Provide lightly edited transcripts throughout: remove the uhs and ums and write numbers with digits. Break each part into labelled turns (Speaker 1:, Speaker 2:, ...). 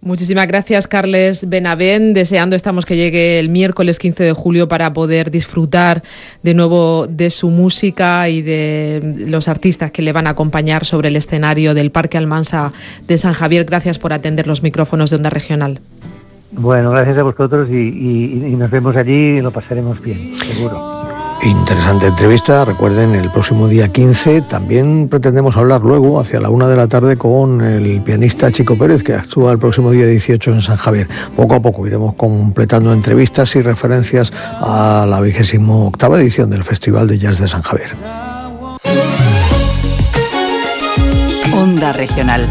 Speaker 1: Muchísimas gracias, Carles Benavent. Deseando estamos que llegue el miércoles 15 de julio para poder disfrutar de nuevo de su música y de los artistas que le van a acompañar sobre el escenario del Parque Almansa de San Javier. Gracias por atender los micrófonos de Onda Regional.
Speaker 2: Bueno, gracias a vosotros y nos vemos allí y lo pasaremos bien, seguro.
Speaker 3: Interesante entrevista. Recuerden, el próximo día 15 también pretendemos hablar luego hacia la 1 de la tarde con el pianista Chico Pérez, que actúa el próximo día 18 en San Javier. Poco a poco iremos completando entrevistas y referencias a la 28ª edición del Festival de Jazz de San Javier.
Speaker 4: Onda Regional.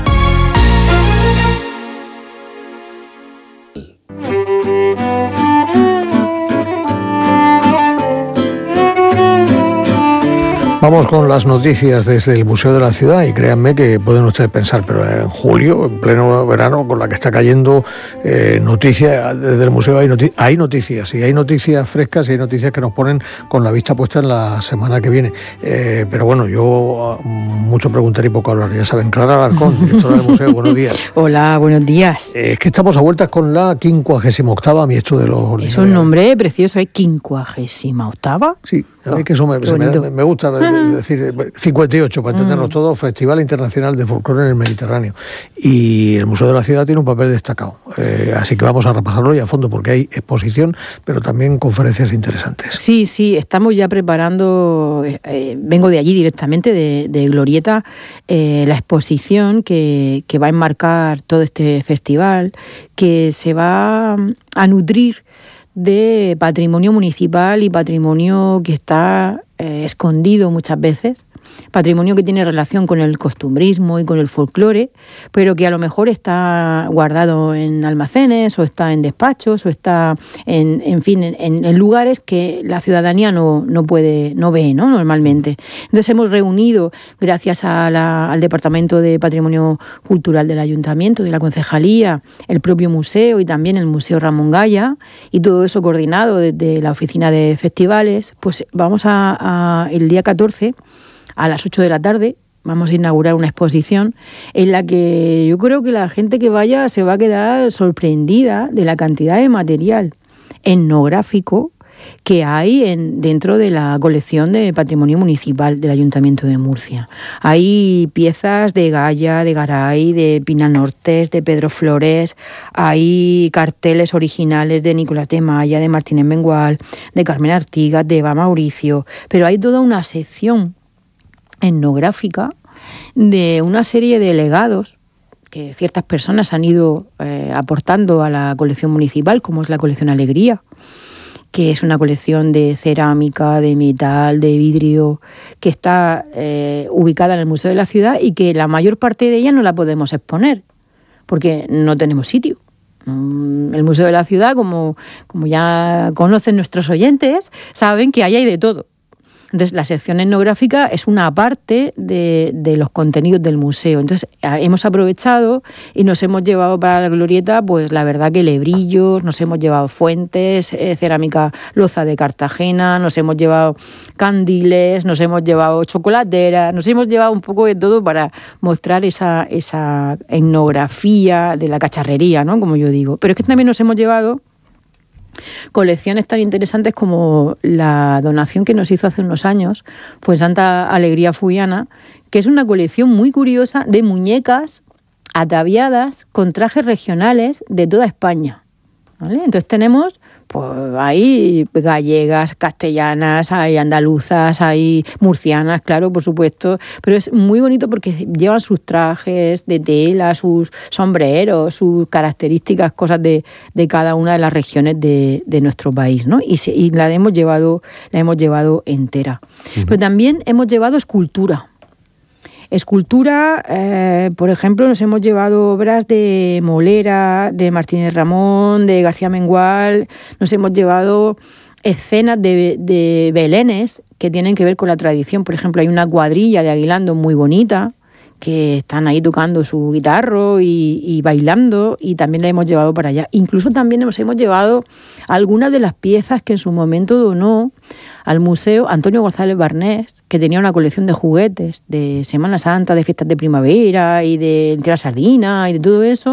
Speaker 3: Vamos con las noticias desde el Museo de la Ciudad y créanme que pueden ustedes pensar, pero en julio, en pleno verano, con la que está cayendo noticias desde el museo, hay noticias, y hay noticias frescas y hay noticias que nos ponen con la vista puesta en la semana que viene. Pero bueno, yo mucho preguntaré y poco hablar. Ya saben, Clara Alarcón, directora del museo, buenos días.
Speaker 5: Hola, buenos días.
Speaker 3: Es que estamos a vueltas con la 58ª, a mí esto de los ordinarios.
Speaker 5: Es un nombre precioso, ¿eh? 58ª.
Speaker 3: Sí, a mí que eso me gusta decir 58, para entendernos todos, Festival Internacional de Folclore en el Mediterráneo. Y el Museo de la Ciudad tiene un papel destacado. Así que vamos a repasarlo y a fondo, porque hay exposición, pero también conferencias interesantes.
Speaker 5: Sí, estamos ya preparando, vengo de allí directamente, de Glorieta, la exposición que va a enmarcar todo este festival, que se va a nutrir de patrimonio municipal y patrimonio que está escondido muchas veces, patrimonio que tiene relación con el costumbrismo y con el folclore, pero que a lo mejor está guardado en almacenes o está en despachos o está en lugares que la ciudadanía no ve, ¿no? Normalmente. Entonces hemos reunido, gracias al Departamento de Patrimonio Cultural del Ayuntamiento, de la Concejalía, el propio museo y también el Museo Ramón Gaya, y todo eso coordinado desde la Oficina de Festivales. Pues vamos el día 14 a las 8 de la tarde, vamos a inaugurar una exposición en la que yo creo que la gente que vaya se va a quedar sorprendida de la cantidad de material etnográfico que hay dentro de la colección de patrimonio municipal del Ayuntamiento de Murcia. Hay piezas de Gaya, de Garay, de Pina Nortes, de Pedro Flores, hay carteles originales de Nicolás de Maya, de Martínez Mengual, de Carmen Artigas, de Eva Mauricio, pero hay toda una sección etnográfica de una serie de legados que ciertas personas han ido aportando a la colección municipal, como es la colección Alegría, que es una colección de cerámica, de metal, de vidrio, que está ubicada en el Museo de la Ciudad y que la mayor parte de ella no la podemos exponer, porque no tenemos sitio. El Museo de la Ciudad, como ya conocen nuestros oyentes, saben que ahí hay de todo. Entonces, la sección etnográfica es una parte de los contenidos del museo. Entonces, hemos aprovechado y nos hemos llevado para la Glorieta, pues la verdad que lebrillos, nos hemos llevado fuentes, cerámica loza de Cartagena, nos hemos llevado candiles, nos hemos llevado chocolateras, nos hemos llevado un poco de todo para mostrar esa etnografía de la cacharrería, ¿no? Como yo digo. Pero es que también nos hemos llevado colecciones tan interesantes como la donación que nos hizo hace unos años, pues Santa Alegría Fuyana, que es una colección muy curiosa de muñecas ataviadas con trajes regionales de toda España, ¿vale? Entonces tenemos pues hay gallegas, castellanas, hay andaluzas, hay murcianas, claro, por supuesto, pero es muy bonito porque llevan sus trajes de tela, sus sombreros, sus características, cosas de cada una de las regiones de nuestro país, ¿no? Y la hemos llevado entera. Uh-huh. Pero también hemos llevado escultura. Por ejemplo, nos hemos llevado obras de Molera, de Martínez Ramón, de García Mengual, nos hemos llevado escenas de belenes que tienen que ver con la tradición. Por ejemplo, hay una cuadrilla de Aguilando muy bonita, que están ahí tocando su guitarro y bailando, y también la hemos llevado para allá. Incluso también nos hemos llevado algunas de las piezas que en su momento donó al museo Antonio González Barnés, que tenía una colección de juguetes de Semana Santa, de fiestas de primavera y de la sardina y de todo eso.